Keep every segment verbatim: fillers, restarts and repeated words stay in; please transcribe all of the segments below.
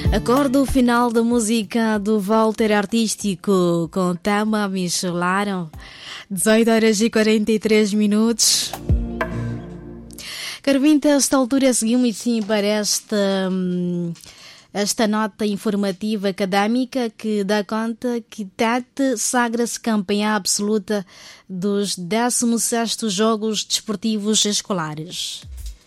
Acordo final da música do Walter Artístico com Tama Michelaram, dezoito horas e quarenta e três minutos. Carvinta, a esta altura seguimos sim para esta, esta nota informativa académica que dá conta que Tete sagra-se campeã absoluta dos décimos sextos Jogos Desportivos Escolares.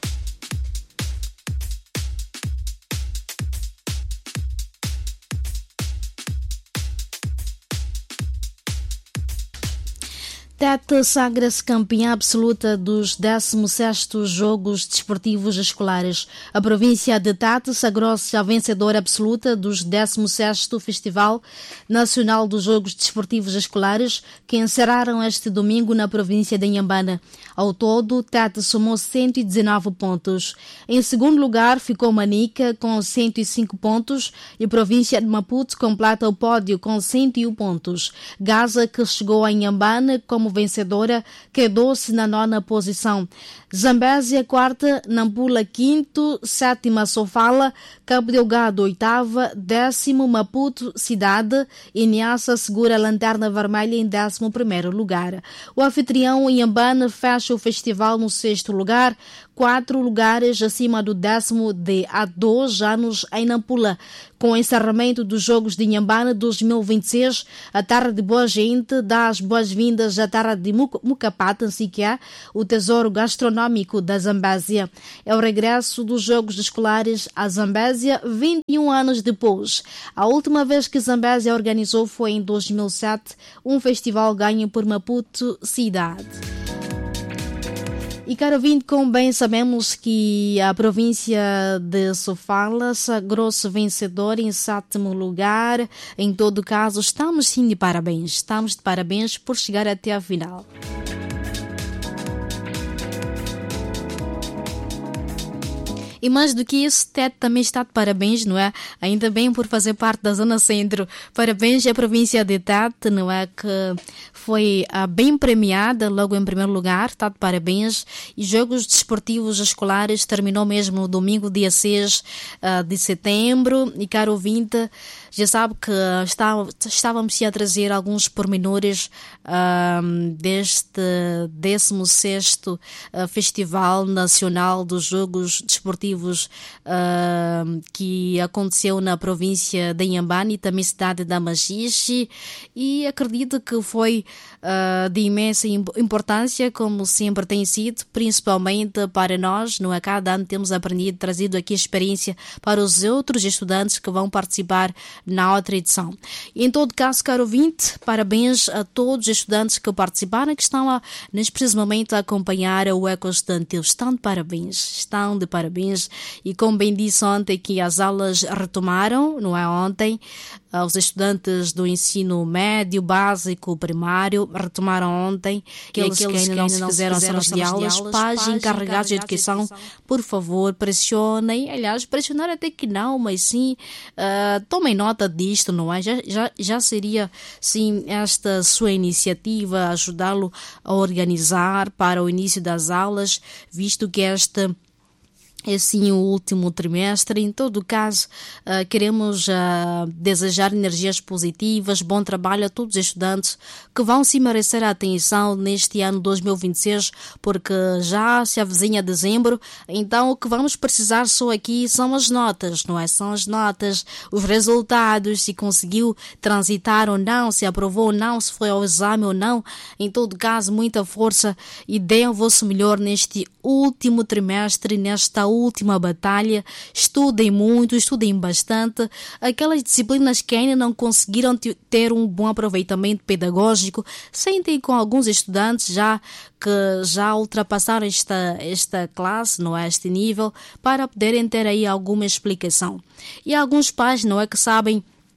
Tete sagra-se campeã absoluta dos décimos sextos Jogos Desportivos Escolares. A província de Tete sagrou-se a vencedora absoluta dos décimos sexto Festival Nacional dos Jogos Desportivos Escolares, que encerraram este domingo na província de Inhambane. Ao todo, Tete somou cento e dezenove pontos. Em segundo lugar ficou Manica, com cento e cinco pontos, e a província de Maputo completa o pódio com cento e um pontos. Gaza, que chegou a Inhambane como vencedora, quedou-se na nona posição. Zambésia, quarta, Nampula, quinto, sétima, Sofala, Cabo Delgado, oitava, décimo, Maputo, cidade, e Niassa segura a lanterna vermelha em décimo primeiro lugar. O anfitrião Inhambane fecha o festival no sexto lugar, quatro lugares acima do décimo de há dois anos em Nampula. Com o encerramento dos Jogos de Inhambane dois mil e vinte e seis, a Terra de Boa Gente dá as boas-vindas à Terra de Mukapata, que é o tesouro gastronômico da Zambésia. É o regresso dos Jogos Escolares à Zambésia vinte e um anos depois. A última vez que Zambésia organizou foi em dois mil e sete, um festival ganho por Maputo cidade. E, caro ouvinte, como bem sabemos que a província de Sofala sagrou-se vencedora em sétimo lugar. Em todo caso, estamos sim de parabéns. Estamos de parabéns por chegar até a final. E mais do que isso, Tete também está de parabéns, não é? Ainda bem por fazer parte da Zona Centro. Parabéns à província de Tete, não é? Que foi ah, bem premiada logo em primeiro lugar. Está de parabéns. E Jogos Desportivos Escolares terminou mesmo no domingo, dia seis ah, de setembro. E, caro ouvinte, já sabe que está, estávamos a trazer alguns pormenores ah, deste décimo sexto ah, Festival Nacional dos Jogos Desportivos Uh, que aconteceu na província de Inhambane e também cidade da Machixe, e acredito que foi uh, de imensa importância, como sempre tem sido, principalmente para nós. Não é? Cada ano temos aprendido, trazido aqui experiência para os outros estudantes que vão participar na outra edição. E, em todo caso, caro ouvinte, parabéns a todos os estudantes que participaram, que estão a, neste preciso momento a acompanhar o Eco Estudantil. Estão de parabéns, estão de parabéns. E como bem disse ontem, que as aulas retomaram, não é ontem, os estudantes do ensino médio, básico, primário, retomaram ontem. Aqueles que ainda não se fizeram salas de aulas, pais encarregados de educação, por favor, pressionem. Aliás, pressionar até que não, mas sim, uh, tomem nota disto, não é? Já, já, já seria, sim, esta sua iniciativa, ajudá-lo a organizar para o início das aulas, visto que esta é sim o último trimestre. Em todo caso, uh, queremos uh, desejar energias positivas, bom trabalho a todos os estudantes que vão se merecer a atenção neste ano dois mil e vinte e seis, porque já se avizinha dezembro, então o que vamos precisar só aqui são as notas, não é? São as notas, os resultados, se conseguiu transitar ou não, se aprovou ou não, se foi ao exame ou não. Em todo caso, muita força e deem o vosso melhor neste último trimestre, nesta última batalha. Estudem muito, estudem bastante. Aquelas disciplinas que ainda não conseguiram ter um bom aproveitamento pedagógico, sentem com alguns estudantes já que já ultrapassaram esta, esta classe, não é? Este nível, para poderem ter aí alguma explicação. E alguns pais, não é, que sabem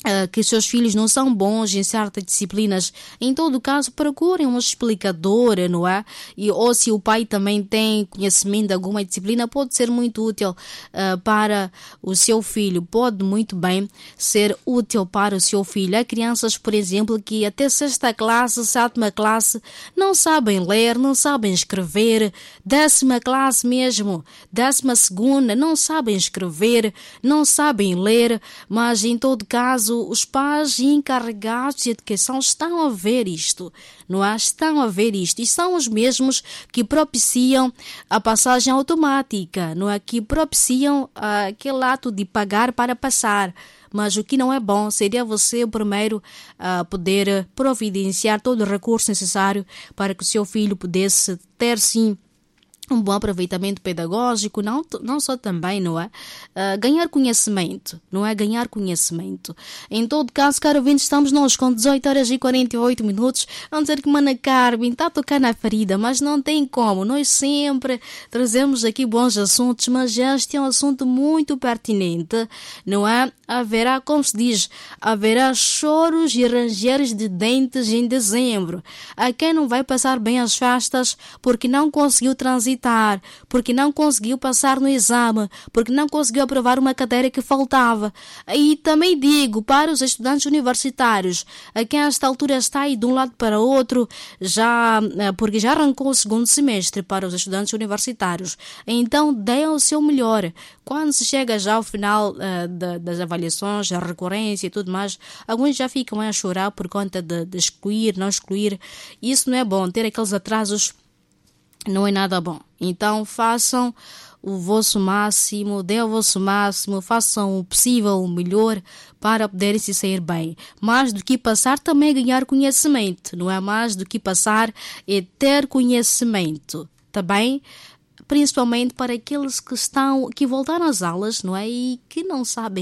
Uh, que seus filhos não são bons em certas disciplinas, em todo caso procurem uma explicadora, não é? E, ou se o pai também tem conhecimento de alguma disciplina, pode ser muito útil uh, para o seu filho, pode muito bem ser útil para o seu filho. Há crianças, por exemplo, que até sexta classe, sétima classe, não sabem ler, não sabem escrever, décima classe mesmo, décima segunda, não sabem escrever, não sabem ler, mas em todo caso os pais encarregados de educação estão a ver isto, não é? Estão a ver isto e são os mesmos que propiciam a passagem automática, não é? Que propiciam uh, aquele ato de pagar para passar. Mas o que não é bom seria você, o primeiro, uh, poder providenciar todo o recurso necessário para que o seu filho pudesse ter, sim, um bom aproveitamento pedagógico, não, não só também, não é? Uh, ganhar conhecimento, não é? Ganhar conhecimento. Em todo caso, caro ouvinte, estamos nós com dezoito horas e quarenta e oito minutos. Vamos dizer que Mana Carmen está a tocar na ferida, mas não tem como. Nós sempre trazemos aqui bons assuntos, mas este é um assunto muito pertinente, não é? Haverá, como se diz, haverá choros e rangeres de dentes em dezembro. A quem não vai passar bem as festas porque não conseguiu transitar, porque não conseguiu passar no exame, porque não conseguiu aprovar uma cadeira que faltava. E também digo para os estudantes universitários, a quem a esta altura está aí de um lado para o outro, já, porque já arrancou o segundo semestre para os estudantes universitários. Então, deem o seu melhor. Quando se chega já ao final uh, de, das avaliações, a recorrência e tudo mais, alguns já ficam a chorar por conta de, de excluir, não excluir. Isso não é bom, ter aqueles atrasos não é nada bom. Então façam o vosso máximo, dê o vosso máximo, façam o possível, o melhor para poderem se sair bem. Mais do que passar, também é ganhar conhecimento. Não é mais do que passar, é ter conhecimento. Tá bem? Principalmente para aqueles que estão, que voltaram às aulas, não é? E que não sabem